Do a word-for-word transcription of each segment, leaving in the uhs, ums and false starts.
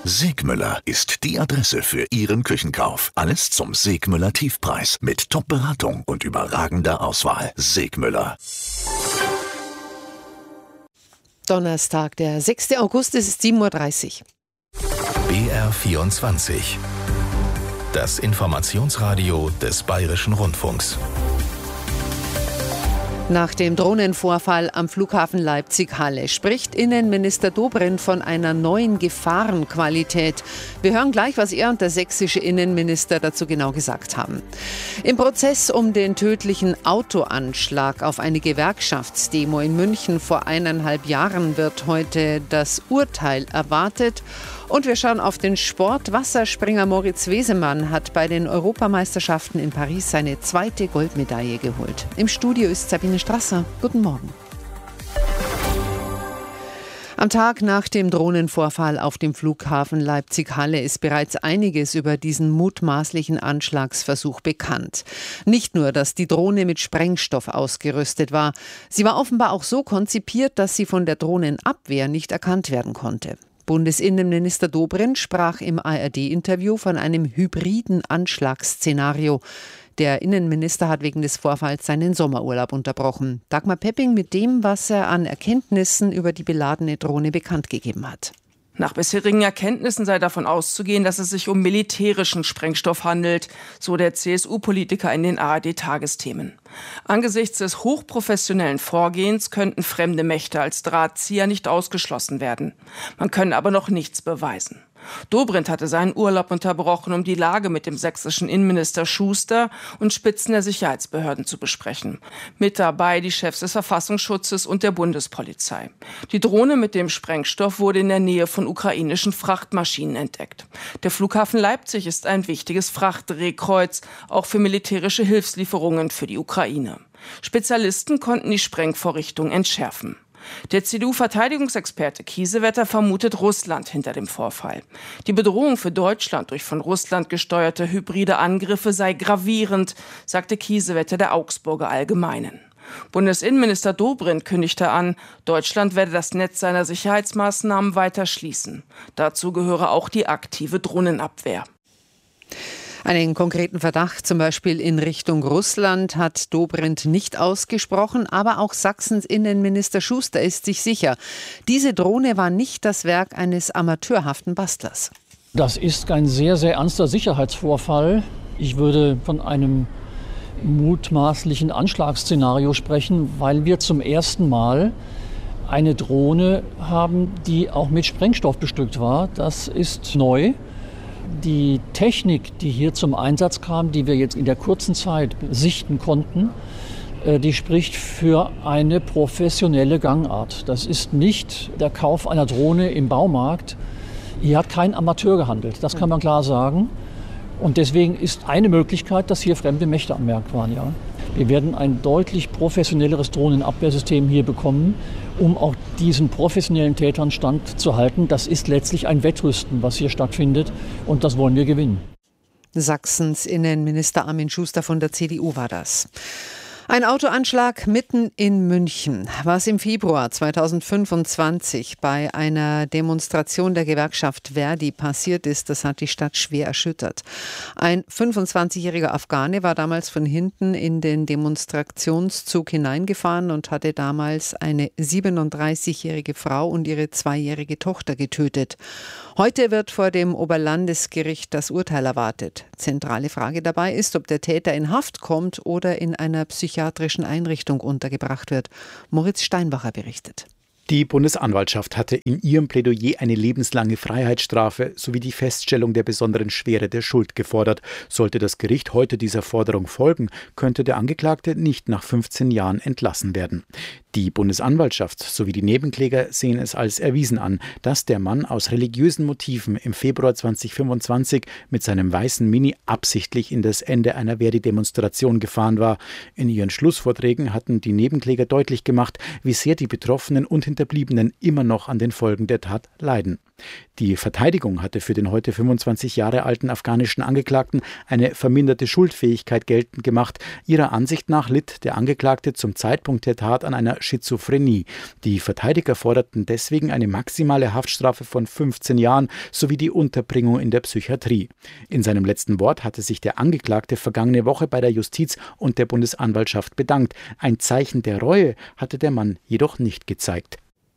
Segmüller ist die Adresse für Ihren Küchenkauf. Alles zum Segmüller Tiefpreis mit Top-Beratung und überragender Auswahl. Segmüller. Donnerstag, der sechster August, es ist sieben Uhr dreißig. B R vierundzwanzig. Das Informationsradio des Bayerischen Rundfunks. Nach dem Drohnenvorfall am Flughafen Leipzig-Halle spricht Innenminister Dobrindt von einer neuen Gefahrenqualität. Wir hören gleich, was er und der sächsische Innenminister dazu genau gesagt haben. Im Prozess um den tödlichen Autoanschlag auf eine Gewerkschaftsdemo in München vor eineinhalb Jahren wird heute das Urteil erwartet. Und wir schauen auf den Sport. Wasserspringer Moritz Wesemann hat bei den Europameisterschaften in Paris seine zweite Goldmedaille geholt. Im Studio ist Sabine Strasser. Guten Morgen. Am Tag nach dem Drohnenvorfall auf dem Flughafen Leipzig-Halle ist bereits einiges über diesen mutmaßlichen Anschlagsversuch bekannt. Nicht nur, dass die Drohne mit Sprengstoff ausgerüstet war. Sie war offenbar auch so konzipiert, dass sie von der Drohnenabwehr nicht erkannt werden konnte. Bundesinnenminister Dobrindt sprach im A R D-Interview von einem hybriden Anschlagsszenario. Der Innenminister hat wegen des Vorfalls seinen Sommerurlaub unterbrochen. Dagmar Pepping mit dem, was er an Erkenntnissen über die beladene Drohne bekannt gegeben hat. Nach bisherigen Erkenntnissen sei davon auszugehen, dass es sich um militärischen Sprengstoff handelt, so der C S U-Politiker in den A R D-Tagesthemen. Angesichts des hochprofessionellen Vorgehens könnten fremde Mächte als Drahtzieher nicht ausgeschlossen werden. Man könne aber noch nichts beweisen. Dobrindt hatte seinen Urlaub unterbrochen, um die Lage mit dem sächsischen Innenminister Schuster und Spitzen der Sicherheitsbehörden zu besprechen. Mit dabei die Chefs des Verfassungsschutzes und der Bundespolizei. Die Drohne mit dem Sprengstoff wurde in der Nähe von ukrainischen Frachtmaschinen entdeckt. Der Flughafen Leipzig ist ein wichtiges Frachtdrehkreuz, auch für militärische Hilfslieferungen für die Ukraine. Spezialisten konnten die Sprengvorrichtung entschärfen. Der C D U-Verteidigungsexperte Kiesewetter vermutet Russland hinter dem Vorfall. Die Bedrohung für Deutschland durch von Russland gesteuerte hybride Angriffe sei gravierend, sagte Kiesewetter der Augsburger Allgemeinen. Bundesinnenminister Dobrindt kündigte an, Deutschland werde das Netz seiner Sicherheitsmaßnahmen weiter schließen. Dazu gehöre auch die aktive Drohnenabwehr. Einen konkreten Verdacht, zum Beispiel in Richtung Russland, hat Dobrindt nicht ausgesprochen, aber auch Sachsens Innenminister Schuster ist sich sicher. Diese Drohne war nicht das Werk eines amateurhaften Bastlers. Das ist ein sehr, sehr ernster Sicherheitsvorfall. Ich würde von einem mutmaßlichen Anschlagsszenario sprechen, weil wir zum ersten Mal eine Drohne haben, die auch mit Sprengstoff bestückt war. Das ist neu. Die Technik, die hier zum Einsatz kam, die wir jetzt in der kurzen Zeit sichten konnten, die spricht für eine professionelle Gangart. Das ist nicht der Kauf einer Drohne im Baumarkt. Hier hat kein Amateur gehandelt, das kann man klar sagen. Und deswegen ist eine Möglichkeit, dass hier fremde Mächte am Werk waren. Ja. Wir werden ein deutlich professionelleres Drohnenabwehrsystem hier bekommen, um auch diesen professionellen Tätern standzuhalten. Das ist letztlich ein Wettrüsten, was hier stattfindet, und das wollen wir gewinnen. Sachsens Innenminister Armin Schuster von der C D U war das. Ein Autoanschlag mitten in München. Was im Februar zweitausendfünfundzwanzig bei einer Demonstration der Gewerkschaft Verdi passiert ist, das hat die Stadt schwer erschüttert. Ein fünfundzwanzigjähriger Afghane war damals von hinten in den Demonstrationszug hineingefahren und hatte damals eine siebenunddreißigjährige Frau und ihre zweijährige Tochter getötet. Heute wird vor dem Oberlandesgericht das Urteil erwartet. Zentrale Frage dabei ist, ob der Täter in Haft kommt oder in einer psychiatrischen Einrichtung untergebracht wird. Moritz Steinbacher berichtet. Die Bundesanwaltschaft hatte in ihrem Plädoyer eine lebenslange Freiheitsstrafe sowie die Feststellung der besonderen Schwere der Schuld gefordert. Sollte das Gericht heute dieser Forderung folgen, könnte der Angeklagte nicht nach fünfzehn Jahren entlassen werden. Die Bundesanwaltschaft sowie die Nebenkläger sehen es als erwiesen an, dass der Mann aus religiösen Motiven im Februar zweitausendfünfundzwanzig mit seinem weißen Mini absichtlich in das Ende einer Verdi-Demonstration gefahren war. In ihren Schlussvorträgen hatten die Nebenkläger deutlich gemacht, wie sehr die Betroffenen und Hinterbliebenen immer noch an den Folgen der Tat leiden. Die Verteidigung hatte für den heute fünfundzwanzig Jahre alten afghanischen Angeklagten eine verminderte Schuldfähigkeit geltend gemacht. Ihrer Ansicht nach litt der Angeklagte zum Zeitpunkt der Tat an einer Schizophrenie. Die Verteidiger forderten deswegen eine maximale Haftstrafe von fünfzehn Jahren sowie die Unterbringung in der Psychiatrie. In seinem letzten Wort hatte sich der Angeklagte vergangene Woche bei der Justiz und der Bundesanwaltschaft bedankt. Ein Zeichen der Reue hatte der Mann jedoch nicht gezeigt.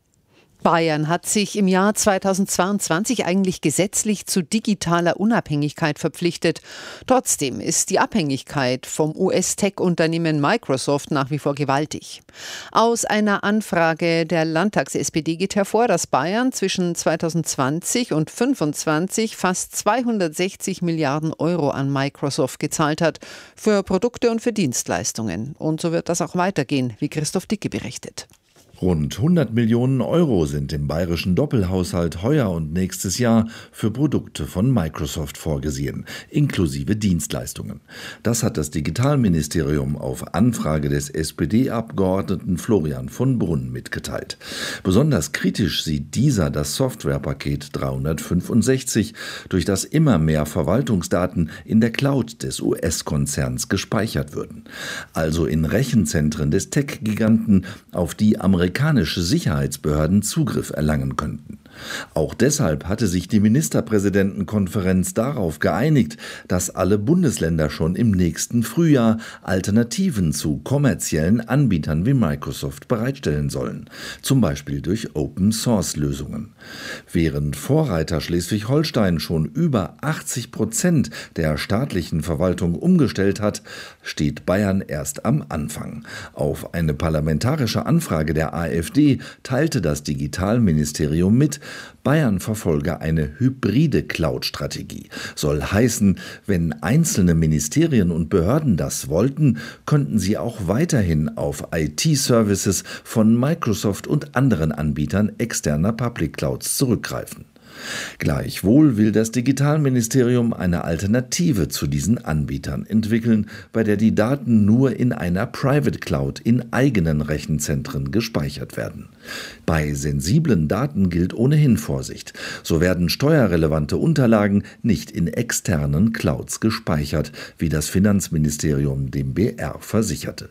Bayern hat sich im Jahr zweitausendzweiundzwanzig eigentlich gesetzlich zu digitaler Unabhängigkeit verpflichtet. Trotzdem ist die Abhängigkeit vom U S-Tech-Unternehmen Microsoft nach wie vor gewaltig. Aus einer Anfrage der Landtags-S P D geht hervor, dass Bayern zwischen zweitausendzwanzig und zweitausendfünfundzwanzig fast zweihundertsechzig Milliarden Euro an Microsoft gezahlt hat, für Produkte und für Dienstleistungen. Und so wird das auch weitergehen, wie Christoph Dicke berichtet. Rund hundert Millionen Euro sind im bayerischen Doppelhaushalt heuer und nächstes Jahr für Produkte von Microsoft vorgesehen, inklusive Dienstleistungen. Das hat das Digitalministerium auf Anfrage des S P D-Abgeordneten Florian von Brunn mitgeteilt. Besonders kritisch sieht dieser das Softwarepaket dreihundertfünfundsechzig, durch das immer mehr Verwaltungsdaten in der Cloud des U S-Konzerns gespeichert würden. Also in Rechenzentren des Tech-Giganten, auf die amerikanische Amerikanische Sicherheitsbehörden Zugriff erlangen könnten. Auch deshalb hatte sich die Ministerpräsidentenkonferenz darauf geeinigt, dass alle Bundesländer schon im nächsten Frühjahr Alternativen zu kommerziellen Anbietern wie Microsoft bereitstellen sollen, zum Beispiel durch Open-Source-Lösungen. Während Vorreiter Schleswig-Holstein schon über achtzig Prozent der staatlichen Verwaltung umgestellt hat, steht Bayern erst am Anfang. Auf eine parlamentarische Anfrage der A f D teilte das Digitalministerium mit, Bayern verfolge eine hybride Cloud-Strategie. Soll heißen, wenn einzelne Ministerien und Behörden das wollten, könnten sie auch weiterhin auf I T-Services von Microsoft und anderen Anbietern externer Public Clouds zurückgreifen. Gleichwohl will das Digitalministerium eine Alternative zu diesen Anbietern entwickeln, bei der die Daten nur in einer Private Cloud in eigenen Rechenzentren gespeichert werden. Bei sensiblen Daten gilt ohnehin Vorsicht. So werden steuerrelevante Unterlagen nicht in externen Clouds gespeichert, wie das Finanzministerium dem B R versicherte.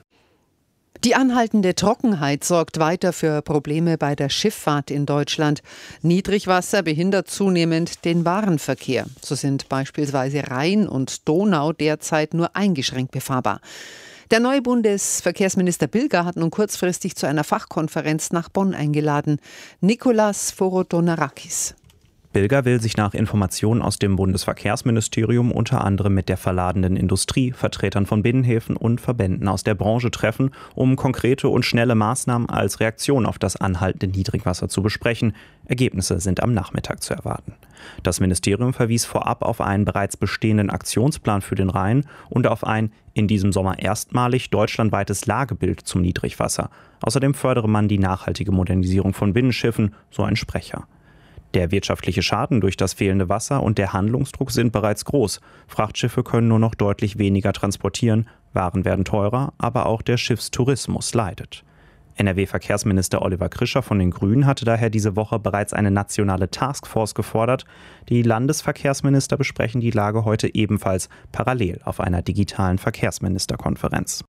Die anhaltende Trockenheit sorgt weiter für Probleme bei der Schifffahrt in Deutschland. Niedrigwasser behindert zunehmend den Warenverkehr. So sind beispielsweise Rhein und Donau derzeit nur eingeschränkt befahrbar. Der neue Bundesverkehrsminister Bilger hat nun kurzfristig zu einer Fachkonferenz nach Bonn eingeladen. Nikolaos Forodonarakis. Bilger will sich nach Informationen aus dem Bundesverkehrsministerium unter anderem mit der verladenden Industrie, Vertretern von Binnenhäfen und Verbänden aus der Branche treffen, um konkrete und schnelle Maßnahmen als Reaktion auf das anhaltende Niedrigwasser zu besprechen. Ergebnisse sind am Nachmittag zu erwarten. Das Ministerium verwies vorab auf einen bereits bestehenden Aktionsplan für den Rhein und auf ein in diesem Sommer erstmalig deutschlandweites Lagebild zum Niedrigwasser. Außerdem fördere man die nachhaltige Modernisierung von Binnenschiffen, so ein Sprecher. Der wirtschaftliche Schaden durch das fehlende Wasser und der Handlungsdruck sind bereits groß. Frachtschiffe können nur noch deutlich weniger transportieren, Waren werden teurer, aber auch der Schiffstourismus leidet. N R W-Verkehrsminister Oliver Krischer von den Grünen hatte daher diese Woche bereits eine nationale Taskforce gefordert. Die Landesverkehrsminister besprechen die Lage heute ebenfalls parallel auf einer digitalen Verkehrsministerkonferenz.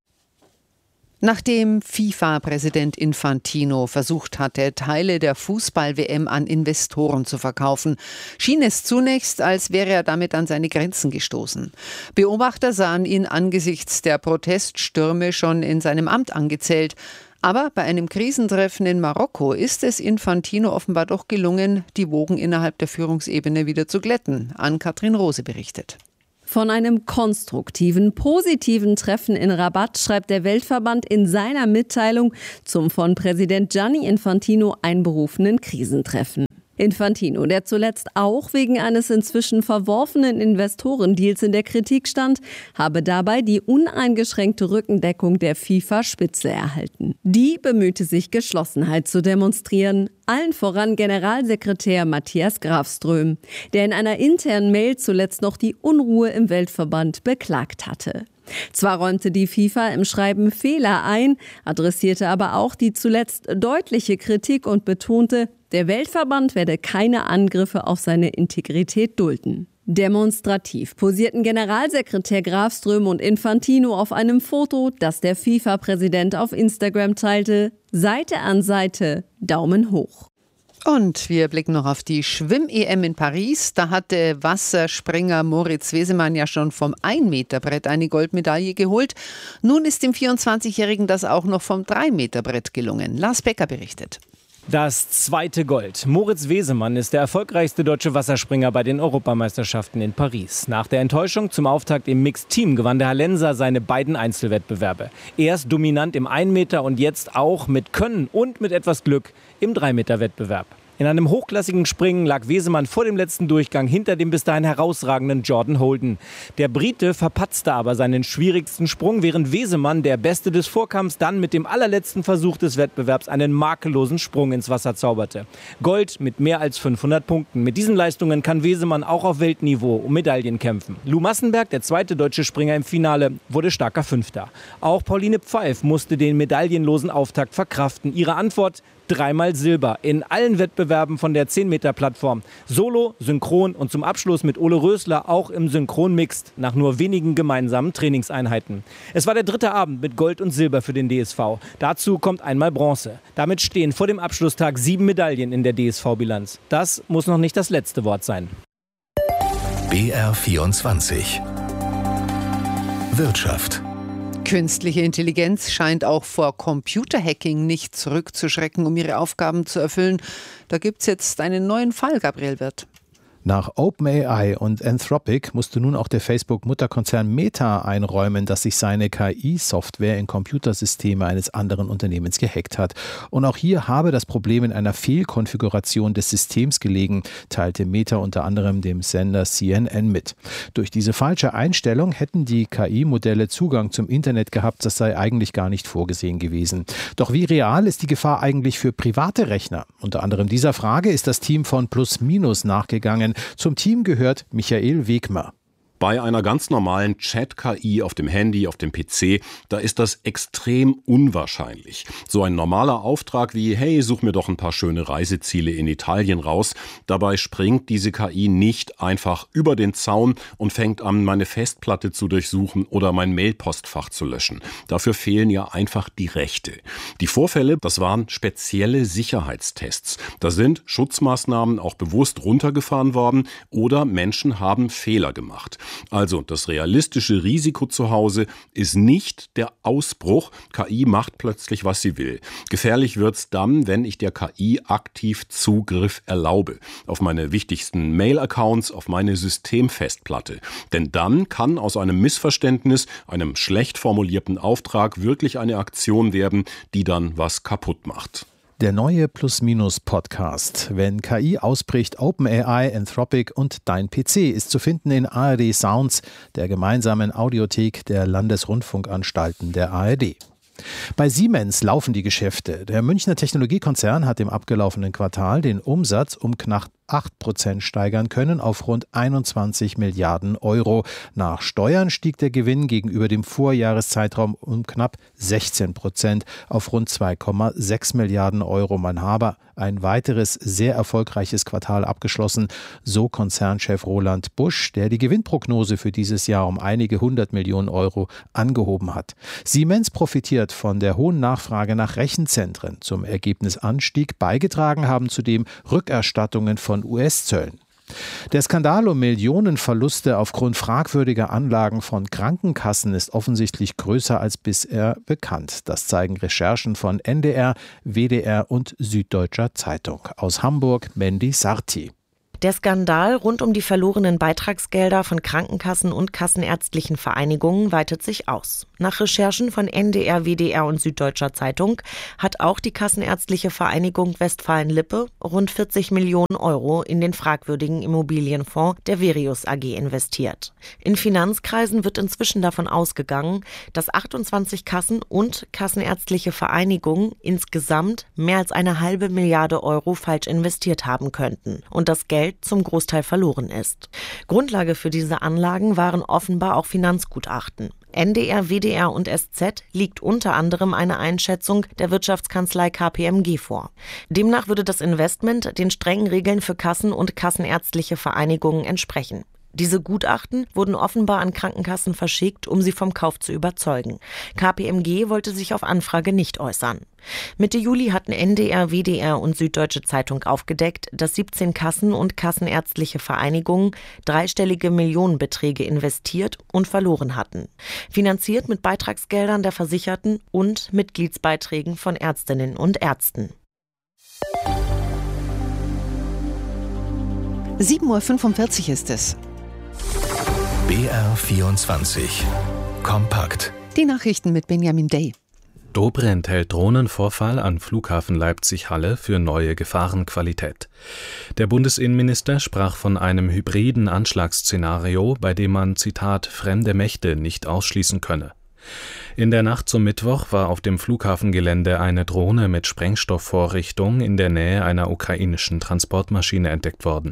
Nachdem FIFA-Präsident Infantino versucht hatte, Teile der Fußball-W M an Investoren zu verkaufen, schien es zunächst, als wäre er damit an seine Grenzen gestoßen. Beobachter sahen ihn angesichts der Proteststürme schon in seinem Amt angezählt. Aber bei einem Krisentreffen in Marokko ist es Infantino offenbar doch gelungen, die Wogen innerhalb der Führungsebene wieder zu glätten. Ann-Kathrin Rose berichtet. Von einem konstruktiven, positiven Treffen in Rabat schreibt der Weltverband in seiner Mitteilung zum von Präsident Gianni Infantino einberufenen Krisentreffen. Infantino, der zuletzt auch wegen eines inzwischen verworfenen Investorendeals in der Kritik stand, habe dabei die uneingeschränkte Rückendeckung der FIFA-Spitze erhalten. Die bemühte sich, Geschlossenheit zu demonstrieren, allen voran Generalsekretär Matthias Grafström, der in einer internen Mail zuletzt noch die Unruhe im Weltverband beklagt hatte. Zwar räumte die FIFA im Schreiben Fehler ein, adressierte aber auch die zuletzt deutliche Kritik und betonte, Der Weltverband werde keine Angriffe auf seine Integrität dulden. Demonstrativ posierten Generalsekretär Grafström und Infantino auf einem Foto, das der FIFA-Präsident auf Instagram teilte. Seite an Seite, Daumen hoch. Und wir blicken noch auf die Schwimm-E M in Paris. Da hatte Wasserspringer Moritz Wesemann ja schon vom ein Meter Brett eine Goldmedaille geholt. Nun ist dem vierundzwanzigjährigen das auch noch vom drei Meter Brett gelungen. Lars Becker berichtet. Das zweite Gold. Moritz Wesemann ist der erfolgreichste deutsche Wasserspringer bei den Europameisterschaften in Paris. Nach der Enttäuschung zum Auftakt im Mixed-Team gewann der Hallenser seine beiden Einzelwettbewerbe. Erst dominant im ein Meter und jetzt auch mit Können und mit etwas Glück im drei Meter Wettbewerb. In einem hochklassigen Springen lag Wesemann vor dem letzten Durchgang hinter dem bis dahin herausragenden Jordan Holden. Der Brite verpatzte aber seinen schwierigsten Sprung, während Wesemann, der Beste des Vorkampfs, dann mit dem allerletzten Versuch des Wettbewerbs einen makellosen Sprung ins Wasser zauberte. Gold mit mehr als fünfhundert Punkten. Mit diesen Leistungen kann Wesemann auch auf Weltniveau um Medaillen kämpfen. Lou Massenberg, der zweite deutsche Springer im Finale, wurde starker Fünfter. Auch Pauline Pfeif musste den medaillenlosen Auftakt verkraften. Ihre Antwort: dreimal Silber in allen Wettbewerben von der zehn Meter Plattform. Solo, Synchron und zum Abschluss mit Ole Rösler auch im Synchron Mixed nach nur wenigen gemeinsamen Trainingseinheiten. Es war der dritte Abend mit Gold und Silber für den D S V. Dazu kommt einmal Bronze. Damit stehen vor dem Abschlusstag sieben Medaillen in der D S V-Bilanz. Das muss noch nicht das letzte Wort sein. B R vierundzwanzig Wirtschaft. Künstliche Intelligenz scheint auch vor Computerhacking nicht zurückzuschrecken, um ihre Aufgaben zu erfüllen. Da gibt es jetzt einen neuen Fall, Gabriel Wirth. Nach OpenAI und Anthropic musste nun auch der Facebook-Mutterkonzern Meta einräumen, dass sich seine K I-Software in Computersysteme eines anderen Unternehmens gehackt hat. Und auch hier habe das Problem in einer Fehlkonfiguration des Systems gelegen, teilte Meta unter anderem dem Sender C N N mit. Durch diese falsche Einstellung hätten die K I-Modelle Zugang zum Internet gehabt, das sei eigentlich gar nicht vorgesehen gewesen. Doch wie real ist die Gefahr eigentlich für private Rechner? Unter anderem dieser Frage ist das Team von Plus Minus nachgegangen. Zum Team gehört Michael Wegmer. Bei einer ganz normalen Chat-K I auf dem Handy, auf dem P C, da ist das extrem unwahrscheinlich. So ein normaler Auftrag wie, hey, such mir doch ein paar schöne Reiseziele in Italien raus. Dabei springt diese K I nicht einfach über den Zaun und fängt an, meine Festplatte zu durchsuchen oder mein Mailpostfach zu löschen. Dafür fehlen ja einfach die Rechte. Die Vorfälle, das waren spezielle Sicherheitstests. Da sind Schutzmaßnahmen auch bewusst runtergefahren worden oder Menschen haben Fehler gemacht. Also das realistische Risiko zu Hause ist nicht der Ausbruch, K I macht plötzlich, was sie will. Gefährlich wird's dann, wenn ich der K I aktiv Zugriff erlaube. Auf meine wichtigsten Mail-Accounts, auf meine Systemfestplatte. Denn dann kann aus einem Missverständnis, einem schlecht formulierten Auftrag wirklich eine Aktion werden, die dann was kaputt macht. Der neue Plus-Minus-Podcast. Wenn K I ausbricht, OpenAI, Anthropic und Dein P C ist zu finden in A R D Sounds, der gemeinsamen Audiothek der Landesrundfunkanstalten der A R D. Bei Siemens laufen die Geschäfte. Der Münchner Technologiekonzern hat im abgelaufenen Quartal den Umsatz um knapp acht Prozent steigern können auf rund einundzwanzig Milliarden Euro. Nach Steuern stieg der Gewinn gegenüber dem Vorjahreszeitraum um knapp sechzehn Prozent auf rund zwei Komma sechs Milliarden Euro. Man habe ein weiteres sehr erfolgreiches Quartal abgeschlossen, so Konzernchef Roland Busch, der die Gewinnprognose für dieses Jahr um einige hundert Millionen Euro angehoben hat. Siemens profitiert von der hohen Nachfrage nach Rechenzentren. Zum Ergebnisanstieg beigetragen haben zudem Rückerstattungen von U S-Zöllen. Der Skandal um Millionenverluste aufgrund fragwürdiger Anlagen von Krankenkassen ist offensichtlich größer als bisher bekannt. Das zeigen Recherchen von N D R, W D R und Süddeutscher Zeitung. Aus Hamburg Mandy Sarti. Der Skandal rund um die verlorenen Beitragsgelder von Krankenkassen und kassenärztlichen Vereinigungen weitet sich aus. Nach Recherchen von N D R, W D R und Süddeutscher Zeitung hat auch die Kassenärztliche Vereinigung Westfalen-Lippe rund vierzig Millionen Euro in den fragwürdigen Immobilienfonds der Verius A G investiert. In Finanzkreisen wird inzwischen davon ausgegangen, dass achtundzwanzig Kassen und kassenärztliche Vereinigungen insgesamt mehr als eine halbe Milliarde Euro falsch investiert haben könnten und das Geld zum Großteil verloren ist. Grundlage für diese Anlagen waren offenbar auch Finanzgutachten. N D R, W D R und S Z liegt unter anderem eine Einschätzung der Wirtschaftskanzlei K P M G vor. Demnach würde das Investment den strengen Regeln für Kassen und kassenärztliche Vereinigungen entsprechen. Diese Gutachten wurden offenbar an Krankenkassen verschickt, um sie vom Kauf zu überzeugen. K P M G wollte sich auf Anfrage nicht äußern. Mitte Juli hatten N D R, W D R und Süddeutsche Zeitung aufgedeckt, dass siebzehn Kassen und kassenärztliche Vereinigungen dreistellige Millionenbeträge investiert und verloren hatten. Finanziert mit Beitragsgeldern der Versicherten und Mitgliedsbeiträgen von Ärztinnen und Ärzten. sieben Uhr fünfundvierzig ist es. B R vierundzwanzig. Kompakt. Die Nachrichten mit Benjamin Day. Dobrindt hält Drohnenvorfall an Flughafen Leipzig-Halle für neue Gefahrenqualität. Der Bundesinnenminister sprach von einem hybriden Anschlagsszenario, bei dem man, Zitat, fremde Mächte nicht ausschließen könne. In der Nacht zum Mittwoch war auf dem Flughafengelände eine Drohne mit Sprengstoffvorrichtung in der Nähe einer ukrainischen Transportmaschine entdeckt worden.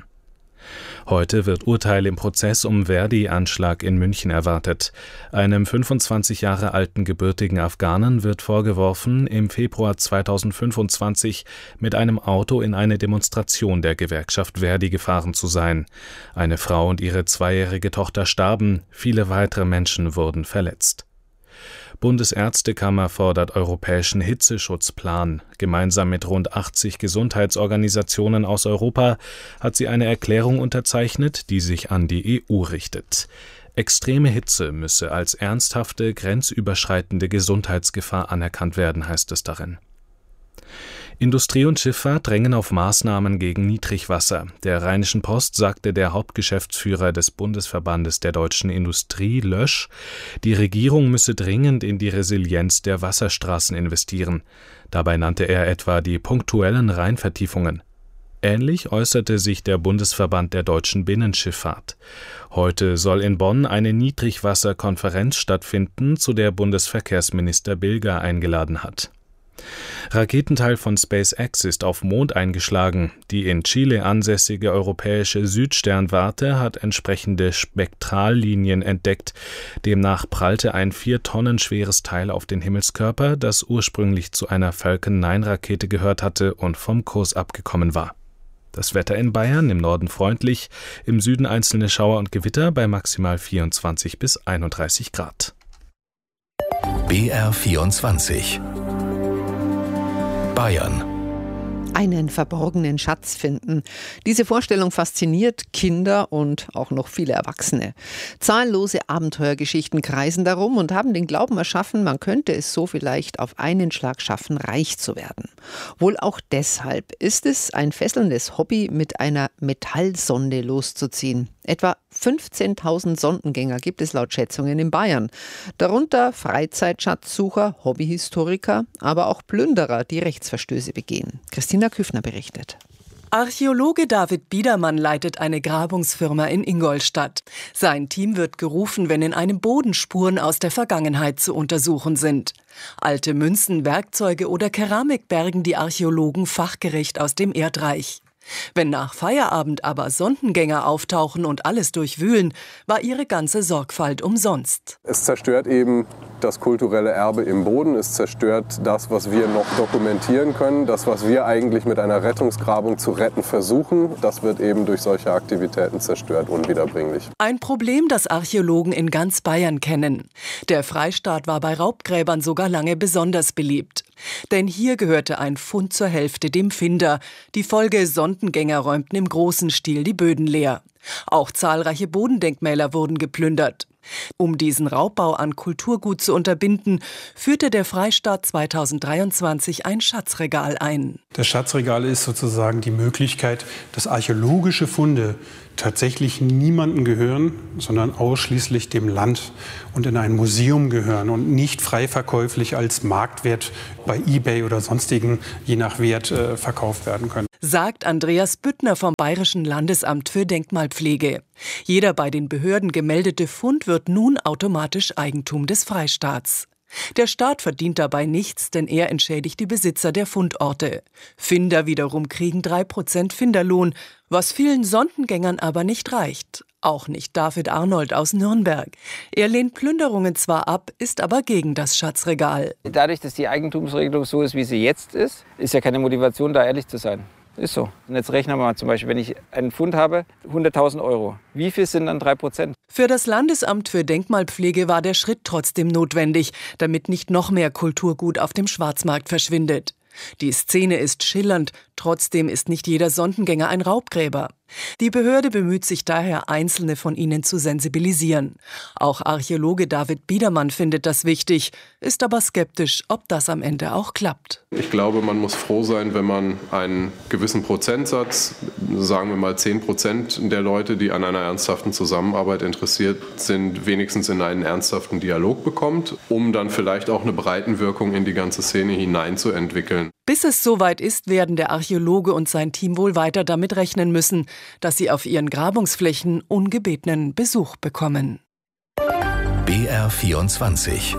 Heute wird Urteil im Prozess um Verdi-Anschlag in München erwartet. Einem fünfundzwanzig Jahre alten gebürtigen Afghanen wird vorgeworfen, im Februar zweitausendfünfundzwanzig mit einem Auto in eine Demonstration der Gewerkschaft Verdi gefahren zu sein. Eine Frau und ihre zweijährige Tochter starben, viele weitere Menschen wurden verletzt. Bundesärztekammer fordert europäischen Hitzeschutzplan. Gemeinsam mit rund achtzig Gesundheitsorganisationen aus Europa hat sie eine Erklärung unterzeichnet, die sich an die E U richtet. Extreme Hitze müsse als ernsthafte, grenzüberschreitende Gesundheitsgefahr anerkannt werden, heißt es darin. Industrie und Schifffahrt drängen auf Maßnahmen gegen Niedrigwasser. Der Rheinischen Post sagte der Hauptgeschäftsführer des Bundesverbandes der deutschen Industrie, Lösch, die Regierung müsse dringend in die Resilienz der Wasserstraßen investieren. Dabei nannte er etwa die punktuellen Rheinvertiefungen. Ähnlich äußerte sich der Bundesverband der deutschen Binnenschifffahrt. Heute soll in Bonn eine Niedrigwasserkonferenz stattfinden, zu der Bundesverkehrsminister Bilger eingeladen hat. Raketenteil von SpaceX ist auf Mond eingeschlagen. Die in Chile ansässige europäische Südsternwarte hat entsprechende Spektrallinien entdeckt. Demnach prallte ein vier Tonnen schweres Teil auf den Himmelskörper, das ursprünglich zu einer Falcon neun Rakete gehört hatte und vom Kurs abgekommen war. Das Wetter in Bayern, im Norden freundlich, im Süden einzelne Schauer und Gewitter bei maximal vierundzwanzig bis einunddreißig Grad. B R vierundzwanzig. Bayern. Einen verborgenen Schatz finden. Diese Vorstellung fasziniert Kinder und auch noch viele Erwachsene. Zahllose Abenteuergeschichten kreisen darum und haben den Glauben erschaffen, man könnte es so vielleicht auf einen Schlag schaffen, reich zu werden. Wohl auch deshalb ist es ein fesselndes Hobby, mit einer Metallsonde loszuziehen. Etwa fünfzehntausend Sondengänger gibt es laut Schätzungen in Bayern. Darunter Freizeitschatzsucher, Hobbyhistoriker, aber auch Plünderer, die Rechtsverstöße begehen. Christina Küffner berichtet. Archäologe David Biedermann leitet eine Grabungsfirma in Ingolstadt. Sein Team wird gerufen, wenn in einem Boden Spuren aus der Vergangenheit zu untersuchen sind. Alte Münzen, Werkzeuge oder Keramik bergen die Archäologen fachgerecht aus dem Erdreich. Wenn nach Feierabend aber Sondengänger auftauchen und alles durchwühlen, war ihre ganze Sorgfalt umsonst. Es zerstört eben das kulturelle Erbe im Boden, es zerstört das, was wir noch dokumentieren können, das, was wir eigentlich mit einer Rettungsgrabung zu retten versuchen, das wird eben durch solche Aktivitäten zerstört, unwiederbringlich. Ein Problem, das Archäologen in ganz Bayern kennen. Der Freistaat war bei Raubgräbern sogar lange besonders beliebt. Denn hier gehörte ein Fund zur Hälfte dem Finder. Die Folge: Sondengänger räumten im großen Stil die Böden leer. Auch zahlreiche Bodendenkmäler wurden geplündert. Um diesen Raubbau an Kulturgut zu unterbinden, führte der Freistaat zweitausenddreiundzwanzig ein Schatzregal ein. Das Schatzregal ist sozusagen die Möglichkeit, dass archäologische Funde tatsächlich niemandem gehören, sondern ausschließlich dem Land und in ein Museum gehören und nicht frei verkäuflich als Marktwert bei eBay oder sonstigen, je nach Wert, äh, verkauft werden können. Sagt Andreas Büttner vom Bayerischen Landesamt für Denkmalpflege. Jeder bei den Behörden gemeldete Fund wird nun automatisch Eigentum des Freistaats. Der Staat verdient dabei nichts, denn er entschädigt die Besitzer der Fundorte. Finder wiederum kriegen drei Prozent Finderlohn, was vielen Sondengängern aber nicht reicht. Auch nicht David Arnold aus Nürnberg. Er lehnt Plünderungen zwar ab, ist aber gegen das Schatzregal. Dadurch, dass die Eigentumsregelung so ist, wie sie jetzt ist, ist ja keine Motivation, da ehrlich zu sein. Ist so. Und jetzt rechnen wir mal zum Beispiel, wenn ich einen Pfund habe, hunderttausend Euro. Wie viel sind dann drei Prozent? Für das Landesamt für Denkmalpflege war der Schritt trotzdem notwendig, damit nicht noch mehr Kulturgut auf dem Schwarzmarkt verschwindet. Die Szene ist schillernd, trotzdem ist nicht jeder Sondengänger ein Raubgräber. Die Behörde bemüht sich daher, Einzelne von ihnen zu sensibilisieren. Auch Archäologe David Biedermann findet das wichtig, ist aber skeptisch, ob das am Ende auch klappt. Ich glaube, man muss froh sein, wenn man einen gewissen Prozentsatz, sagen wir mal zehn Prozent der Leute, die an einer ernsthaften Zusammenarbeit interessiert sind, wenigstens in einen ernsthaften Dialog bekommt, um dann vielleicht auch eine Breitenwirkung in die ganze Szene hineinzuentwickeln. Bis es soweit ist, werden der Archäologe und sein Team wohl weiter damit rechnen müssen, dass sie auf ihren Grabungsflächen ungebetenen Besuch bekommen. B R vierundzwanzig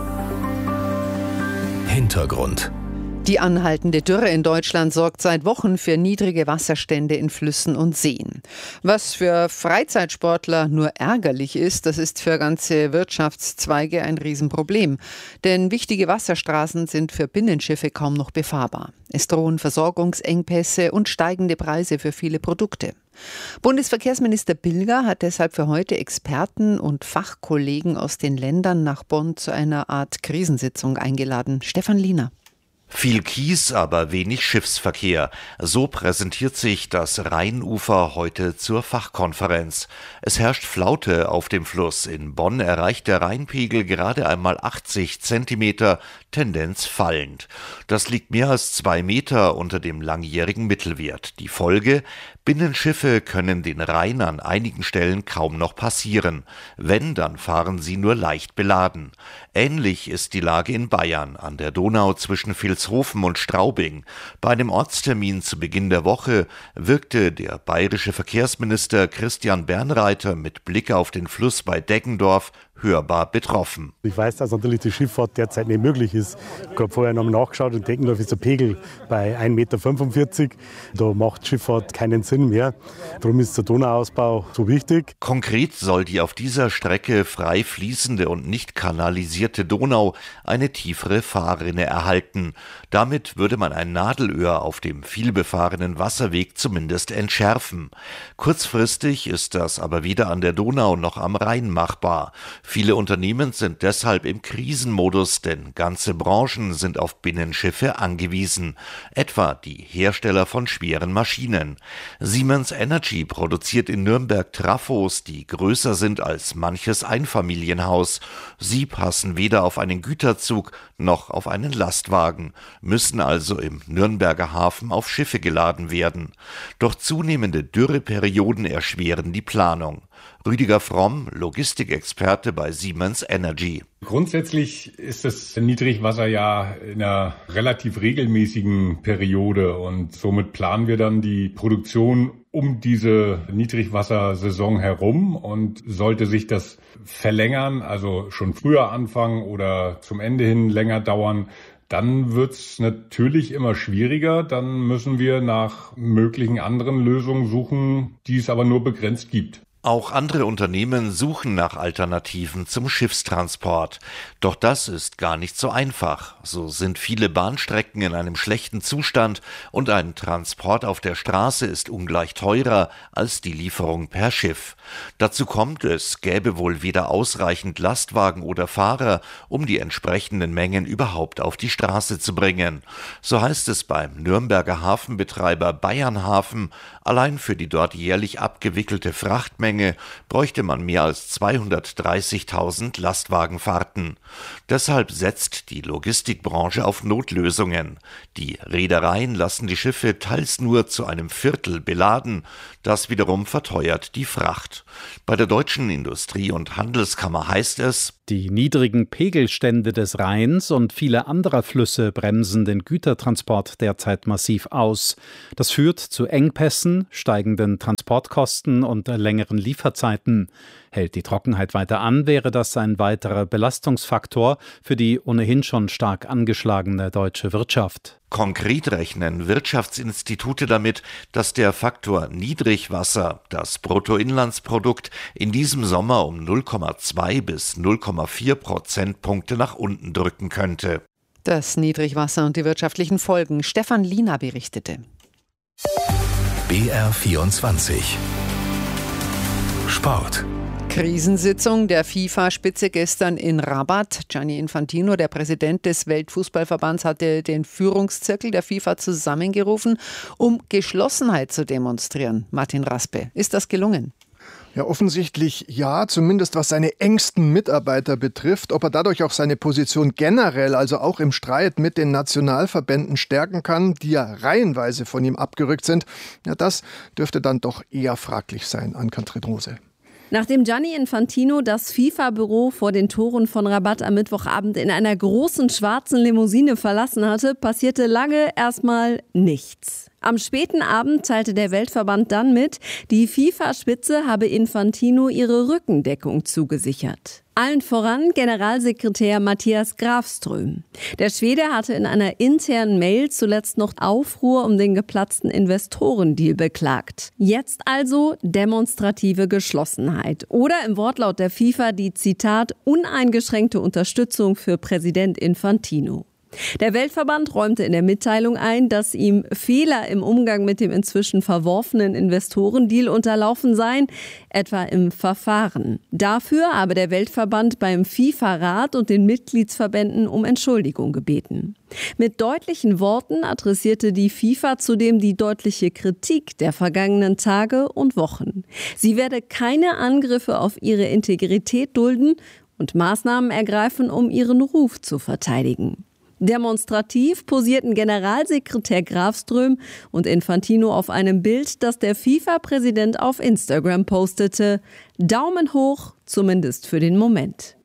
Hintergrund. Die anhaltende Dürre in Deutschland sorgt seit Wochen für niedrige Wasserstände in Flüssen und Seen. Was für Freizeitsportler nur ärgerlich ist, das ist für ganze Wirtschaftszweige ein Riesenproblem. Denn wichtige Wasserstraßen sind für Binnenschiffe kaum noch befahrbar. Es drohen Versorgungsengpässe und steigende Preise für viele Produkte. Bundesverkehrsminister Bilger hat deshalb für heute Experten und Fachkollegen aus den Ländern nach Bonn zu einer Art Krisensitzung eingeladen. Stefan Liener. Viel Kies, aber wenig Schiffsverkehr. So präsentiert sich das Rheinufer heute zur Fachkonferenz. Es herrscht Flaute auf dem Fluss. In Bonn erreicht der Rheinpegel gerade einmal achtzig Zentimeter, Tendenz fallend. Das liegt mehr als zwei Meter unter dem langjährigen Mittelwert. Die Folge: Binnenschiffe können den Rhein an einigen Stellen kaum noch passieren. Wenn, dann fahren sie nur leicht beladen. Ähnlich ist die Lage in Bayern, an der Donau zwischen Vilshofen und Straubing. Bei einem Ortstermin zu Beginn der Woche wirkte der bayerische Verkehrsminister Christian Bernreiter mit Blick auf den Fluss bei Deggendorf hörbar betroffen. Ich weiß, dass natürlich die Schifffahrt derzeit nicht möglich ist. Ich habe vorher noch nachgeschaut, in Deggendorf ist der Pegel bei ein Meter fünfundvierzig. Da macht Schifffahrt keinen Sinn mehr. Darum ist der Donauausbau so wichtig. Konkret soll die auf dieser Strecke frei fließende und nicht kanalisierte Donau eine tiefere Fahrrinne erhalten. Damit würde man ein Nadelöhr auf dem vielbefahrenen Wasserweg zumindest entschärfen. Kurzfristig ist das aber weder an der Donau noch am Rhein machbar. Viele Unternehmen sind deshalb im Krisenmodus, denn ganze Branchen sind auf Binnenschiffe angewiesen, etwa die Hersteller von schweren Maschinen. Siemens Energy produziert in Nürnberg Trafos, die größer sind als manches Einfamilienhaus. Sie passen weder auf einen Güterzug noch auf einen Lastwagen, müssen also im Nürnberger Hafen auf Schiffe geladen werden. Doch zunehmende Dürreperioden erschweren die Planung. Rüdiger Fromm, Logistikexperte bei Siemens Energy. Grundsätzlich ist das Niedrigwasser ja in einer relativ regelmäßigen Periode und somit planen wir dann die Produktion um diese Niedrigwassersaison herum, und sollte sich das verlängern, also schon früher anfangen oder zum Ende hin länger dauern, dann wird's natürlich immer schwieriger. Dann müssen wir nach möglichen anderen Lösungen suchen, die es aber nur begrenzt gibt. Auch andere Unternehmen suchen nach Alternativen zum Schiffstransport. Doch das ist gar nicht so einfach. So sind viele Bahnstrecken in einem schlechten Zustand und ein Transport auf der Straße ist ungleich teurer als die Lieferung per Schiff. Dazu kommt, es gäbe wohl weder ausreichend Lastwagen oder Fahrer, um die entsprechenden Mengen überhaupt auf die Straße zu bringen. So heißt es beim Nürnberger Hafenbetreiber Bayernhafen, allein für die dort jährlich abgewickelte Frachtmenge bräuchte man mehr als zweihundertdreißigtausend Lastwagenfahrten. Deshalb setzt die Logistikbranche auf Notlösungen. Die Reedereien lassen die Schiffe teils nur zu einem Viertel beladen. Das wiederum verteuert die Fracht. Bei der Deutschen Industrie- und Handelskammer heißt es: Die niedrigen Pegelstände des Rheins und viele anderer Flüsse bremsen den Gütertransport derzeit massiv aus. Das führt zu Engpässen, steigenden Transportkosten und längeren Lieferzeiten. Hält die Trockenheit weiter an, wäre das ein weiterer Belastungsfaktor für die ohnehin schon stark angeschlagene deutsche Wirtschaft. Konkret rechnen Wirtschaftsinstitute damit, dass der Faktor Niedrigwasser das Bruttoinlandsprodukt in diesem Sommer um null Komma zwei bis null Komma vier Prozentpunkte nach unten drücken könnte. Das Niedrigwasser und die wirtschaftlichen Folgen. Stefan Liener berichtete. B R vierundzwanzig Sport. Krisensitzung der FIFA-Spitze gestern in Rabat. Gianni Infantino, der Präsident des Weltfußballverbands, hatte den Führungszirkel der FIFA zusammengerufen, um Geschlossenheit zu demonstrieren. Martin Raspe, ist das gelungen? Ja, offensichtlich ja, zumindest was seine engsten Mitarbeiter betrifft. Ob er dadurch auch seine Position generell, also auch im Streit mit den Nationalverbänden stärken kann, die ja reihenweise von ihm abgerückt sind, ja, das dürfte dann doch eher fraglich sein. Ann-Kathrin Rose. Nachdem Gianni Infantino das FIFA-Büro vor den Toren von Rabat am Mittwochabend in einer großen schwarzen Limousine verlassen hatte, passierte lange erstmal nichts. Am späten Abend teilte der Weltverband dann mit, die FIFA-Spitze habe Infantino ihre Rückendeckung zugesichert. Allen voran Generalsekretär Mattias Grafström. Der Schwede hatte in einer internen Mail zuletzt noch Aufruhr um den geplatzten Investorendeal beklagt. Jetzt also demonstrative Geschlossenheit. Oder im Wortlaut der FIFA die, Zitat, uneingeschränkte Unterstützung für Präsident Infantino. Der Weltverband räumte in der Mitteilung ein, dass ihm Fehler im Umgang mit dem inzwischen verworfenen Investorendeal unterlaufen seien, etwa im Verfahren. Dafür habe der Weltverband beim FIFA-Rat und den Mitgliedsverbänden um Entschuldigung gebeten. Mit deutlichen Worten adressierte die FIFA zudem die deutliche Kritik der vergangenen Tage und Wochen. Sie werde keine Angriffe auf ihre Integrität dulden und Maßnahmen ergreifen, um ihren Ruf zu verteidigen. Demonstrativ posierten Generalsekretär Grafström und Infantino auf einem Bild, das der FIFA-Präsident auf Instagram postete. Daumen hoch, zumindest für den Moment.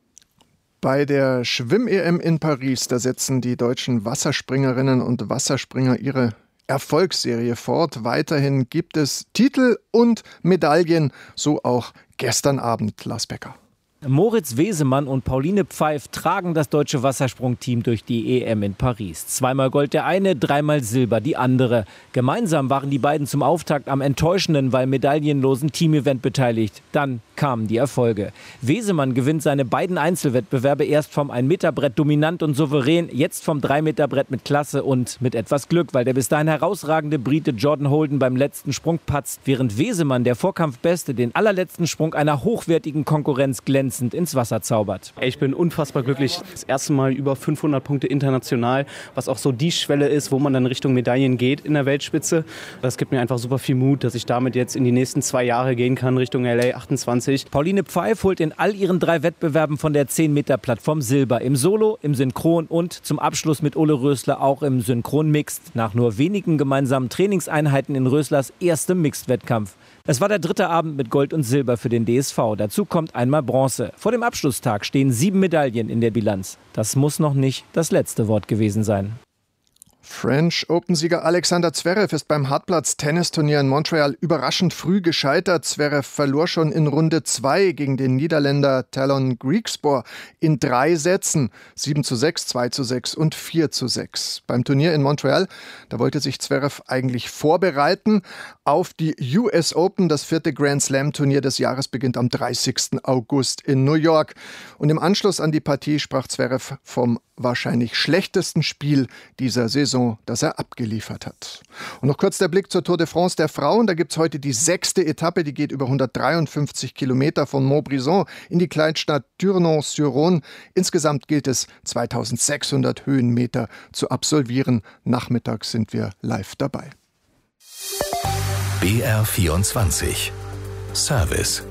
Bei der Schwimm-E M in Paris, da setzen die deutschen Wasserspringerinnen und Wasserspringer ihre Erfolgsserie fort. Weiterhin gibt es Titel und Medaillen, so auch gestern Abend. Lars Becker. Moritz Wesemann und Pauline Pfeif tragen das deutsche Wassersprungteam durch die E M in Paris. Zweimal Gold der eine, dreimal Silber die andere. Gemeinsam waren die beiden zum Auftakt am enttäuschenden, weil medaillenlosen Teamevent beteiligt. Dann kamen die Erfolge. Wesemann gewinnt seine beiden Einzelwettbewerbe erst vom ein Meter Brett dominant und souverän, jetzt vom drei Meter Brett mit Klasse und mit etwas Glück, weil der bis dahin herausragende Brite Jordan Holden beim letzten Sprung patzt, während Wesemann, der Vorkampfbeste, den allerletzten Sprung einer hochwertigen Konkurrenz glänzt ins Wasser zaubert. Ich bin unfassbar glücklich. Das erste Mal über fünfhundert Punkte international, was auch so die Schwelle ist, wo man dann Richtung Medaillen geht in der Weltspitze. Das gibt mir einfach super viel Mut, dass ich damit jetzt in die nächsten zwei Jahre gehen kann, Richtung L A achtundzwanzig. Pauline Pfeif holt in all ihren drei Wettbewerben von der zehn Meter Plattform Silber. Im Solo, im Synchron und zum Abschluss mit Ole Rösler auch im Synchron Mixed. Nach nur wenigen gemeinsamen Trainingseinheiten in Röslers erstem Mixed-Wettkampf. Es war der dritte Abend mit Gold und Silber für den D S V. Dazu kommt einmal Bronze. Vor dem Abschlusstag stehen sieben Medaillen in der Bilanz. Das muss noch nicht das letzte Wort gewesen sein. French Open-Sieger Alexander Zverev ist beim Hartplatz-Tennisturnier in Montreal überraschend früh gescheitert. Zverev verlor schon in Runde zwei gegen den Niederländer Talon Griekspoor in drei Sätzen. sieben zu sechs, zwei zu sechs und vier zu sechs. Beim Turnier in Montreal, da wollte sich Zverev eigentlich vorbereiten auf die U S Open. Das vierte Grand Slam-Turnier des Jahres beginnt am dreißigsten August in New York. Und im Anschluss an die Partie sprach Zverev vom wahrscheinlich schlechtesten Spiel dieser Saison, das er abgeliefert hat. Und noch kurz der Blick zur Tour de France der Frauen. Da gibt es heute die sechste Etappe, die geht über hundertdreiundfünfzig Kilometer von Montbrison in die Kleinstadt Tournon-sur-Rhône. Insgesamt gilt es, zweitausendsechshundert Höhenmeter zu absolvieren. Nachmittags sind wir live dabei. B R vierundzwanzig Service.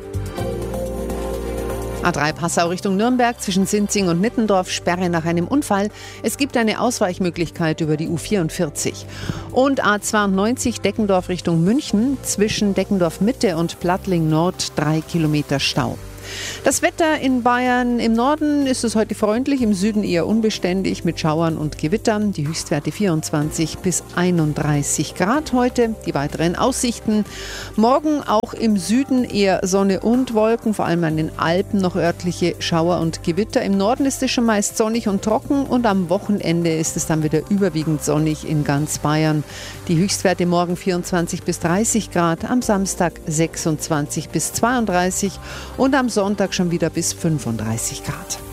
A drei Passau Richtung Nürnberg zwischen Sinzing und Nittendorf, Sperre nach einem Unfall. Es gibt eine Ausweichmöglichkeit über die U vierundvierzig. Und A zweiundneunzig Deckendorf Richtung München zwischen Deckendorf Mitte und Plattling Nord drei Kilometer Stau. Das Wetter in Bayern: im Norden ist es heute freundlich, im Süden eher unbeständig mit Schauern und Gewittern. Die Höchstwerte vierundzwanzig bis einunddreißig Grad heute. Die weiteren Aussichten: morgen auch im Süden eher Sonne und Wolken, vor allem an den Alpen noch örtliche Schauer und Gewitter. Im Norden ist es schon meist sonnig und trocken und am Wochenende ist es dann wieder überwiegend sonnig in ganz Bayern. Die Höchstwerte morgen vierundzwanzig bis dreißig Grad, am Samstag sechsundzwanzig bis zweiunddreißig und am Sonntag schon wieder bis fünfunddreißig Grad.